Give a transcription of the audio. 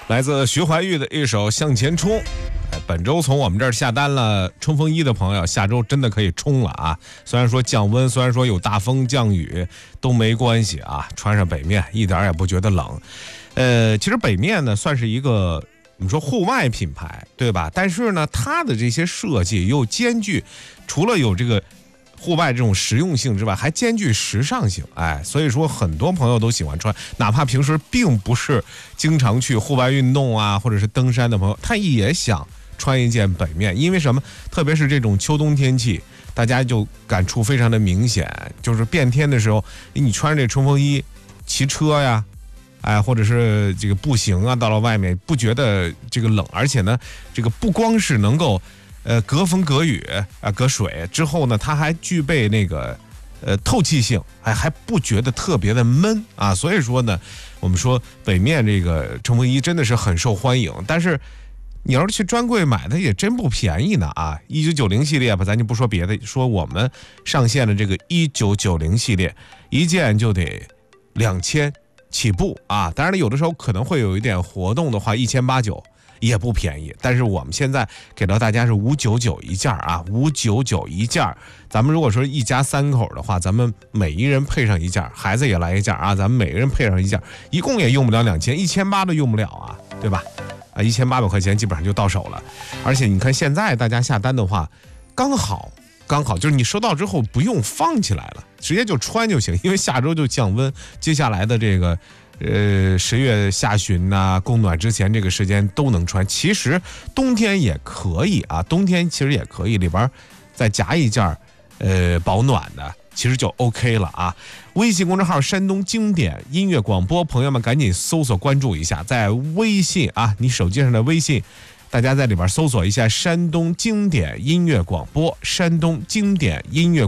来自徐怀钰的一首《向前冲》。本周从我们这儿下单了冲锋衣的朋友，下周真的可以冲了啊！虽然说降温，虽然说有大风降雨，都没关系啊，穿上北面一点也不觉得冷。其实北面呢算是一个我们说户外品牌，对吧？但是呢，它的这些设计又兼具，除了有这个户外这种实用性之外，还兼具时尚性，所以说很多朋友都喜欢穿，哪怕平时并不是经常去户外运动啊，或者是登山的朋友，他也想穿一件北面，因为什么？特别是这种秋冬天气，大家就感触非常的明显，就是变天的时候，你穿着这冲锋衣骑车呀，或者是这个步行啊，到了外面不觉得这个冷，而且呢，这个不光是能够隔风隔雨隔水之后呢，它还具备那个透气性，还不觉得特别的闷啊。所以说呢，我们说北面这个冲锋衣真的是很受欢迎，但是你要是去专柜买，它也真不便宜呢啊！1990系列吧，咱就不说别的，说我们上线的这个1990系列，一件就得2000起步啊。当然了，有的时候可能会有一点活动的话，1890也不便宜。但是我们现在给到大家是599一件啊，599一件。咱们如果说一家3口的话，咱们每一人配上一件，孩子也来一件啊，咱们每个人配上一件，一共也用不了2000，1800都用不了啊，对吧？1800块钱基本上就到手了。而且你看现在大家下单的话，刚好就是你收到之后不用放起来了，直接就穿就行，因为下周就降温，接下来的这个10月下旬呐，供暖之前这个时间都能穿。其实冬天也可以啊，冬天其实也可以，里边再夹一件保暖的，其实就 OK 了啊。微信公众号山东经典音乐广播，朋友们赶紧搜索关注一下，在微信啊，你手机上的微信，大家在里边搜索一下山东经典音乐广播，山东经典音乐